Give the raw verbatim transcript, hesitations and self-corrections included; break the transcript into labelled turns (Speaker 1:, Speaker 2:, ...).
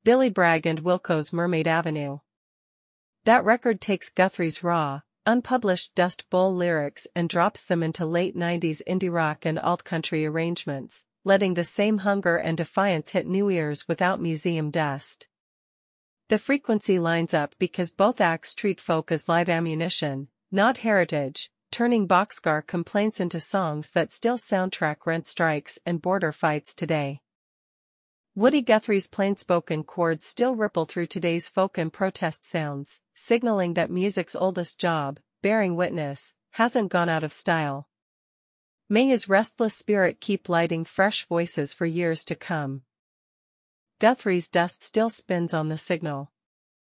Speaker 1: Billy Bragg and Wilco's Mermaid Avenue. That record takes Guthrie's raw, unpublished Dust Bowl lyrics and drops them into late nineties indie rock and alt-country arrangements, letting the same hunger and defiance hit new ears without museum dust. The frequency lines up because both acts treat folk as live ammunition, not heritage, turning boxcar complaints into songs that still soundtrack rent strikes and border fights today. Woody Guthrie's plain-spoken chords still ripple through today's folk and protest sounds, signaling that music's oldest job, bearing witness, hasn't gone out of style. May his restless spirit keep lighting fresh voices for years to come. Guthrie's dust still spins on the signal.